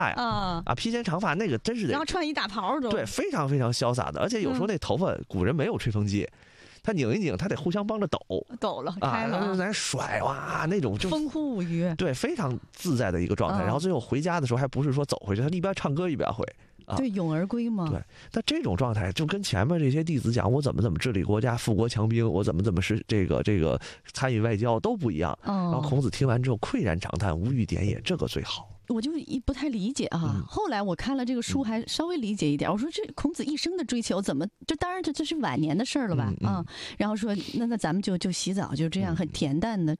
呀，披肩长发那个真是得， 然后穿一大袍都， 对，非常非常潇洒的，而且有时候那头发古人没有吹风机。他拧一拧，他得互相帮着抖了，开了， 咱甩哇，那种就风呼舞鱼， 对，非常自在的一个状态。然后最后回家的时候，还不是说走回去，他一边唱歌一边回， 对，咏而归嘛。 对，但这种状态就跟前面这些弟子讲我怎么治理国家、富国强兵，我怎么是这个参与外交都不一样。然后孔子听完之后喟然长叹，无语点也，这个最好。 我就不太理解啊，后来我看了这个书，还稍微理解一点。我说这孔子一生的追求，怎么就当然这是晚年的事儿了吧？然后说那咱们就洗澡，就这样很恬淡的。